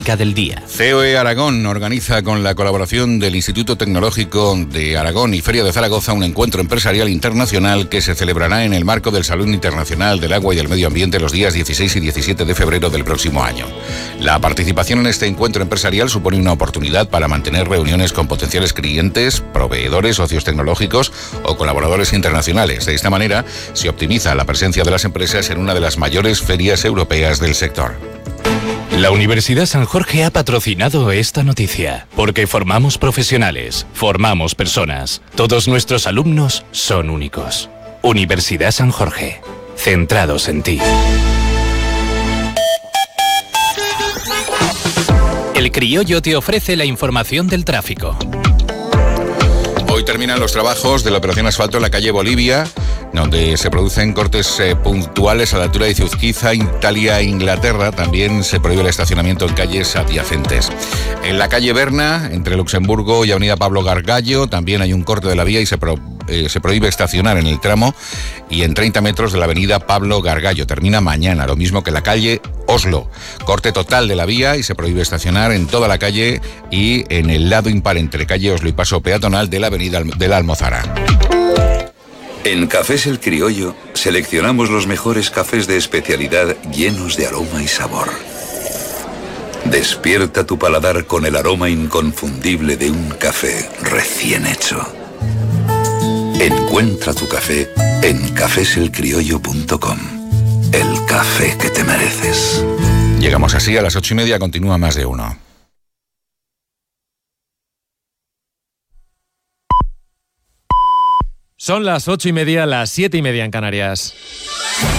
del día. COE Aragón organiza con la colaboración del Instituto Tecnológico de Aragón y Feria de Zaragoza un encuentro empresarial internacional que se celebrará en el marco del Salón Internacional del Agua y del Medio Ambiente los días 16 y 17 de febrero del próximo año. La participación en este encuentro empresarial supone una oportunidad para mantener reuniones con potenciales clientes, proveedores, socios tecnológicos o colaboradores internacionales. De esta manera, se optimiza la presencia de las empresas en una de las mayores ferias europeas del sector. La Universidad San Jorge ha patrocinado esta noticia, porque formamos profesionales, formamos personas. Todos nuestros alumnos son únicos. Universidad San Jorge, centrados en ti. El Criollo te ofrece la información del tráfico. Hoy terminan los trabajos de la operación asfalto en la calle Bolivia, donde se producen cortes puntuales a la altura de Ciuzquiza, Italia e Inglaterra. También se prohíbe el estacionamiento en calles adyacentes. En la calle Berna, entre Luxemburgo y Avenida Pablo Gargallo, también hay un corte de la vía y se prohíbe estacionar en el tramo y en 30 metros de la avenida Pablo Gargallo. Termina mañana, lo mismo que la calle Oslo. Corte total de la vía y se prohíbe estacionar en toda la calle y en el lado impar entre calle Oslo y paso peatonal de la avenida de la Almozara. En Cafés El Criollo seleccionamos los mejores cafés de especialidad llenos de aroma y sabor. Despierta tu paladar con el aroma inconfundible de un café recién hecho. Encuentra tu café en cafeselcriollo.com. El café que te mereces. Llegamos así a las 8:30, continúa Más de Uno. Son las 8:30, las 7:30 en Canarias.